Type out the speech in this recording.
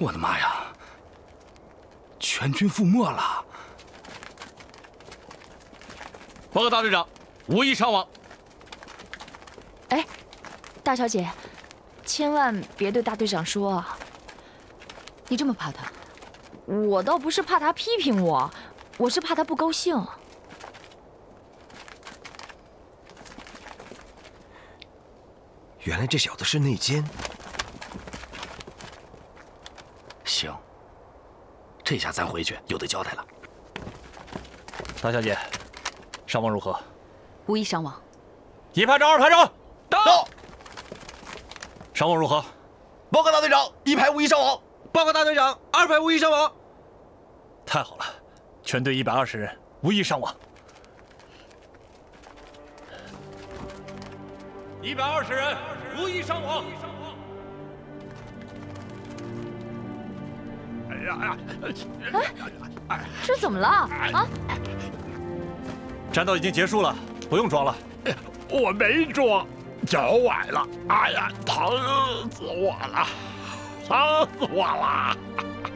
我的妈呀！全军覆没了！ 报告大队长，无一伤亡。 哎，大小姐，千万别对大队长说啊！ 你这么怕他？ 我倒不是怕他批评我，我是怕他不高兴。 原来这小子是内奸。 行，这下咱回去有得交代了。 大小姐，伤亡如何？ 无一伤亡。 一排长、二排长， 到。 伤亡如何？ 报告大队长，一排无一伤亡。 报告大队长，二排无一伤亡。太好了，全队120人无一伤亡。120人无一伤亡。 哎，这怎么了啊？ 战斗已经结束了，不用装了。 我没装，脚崴了。哎呀，疼死我了，疼死我了！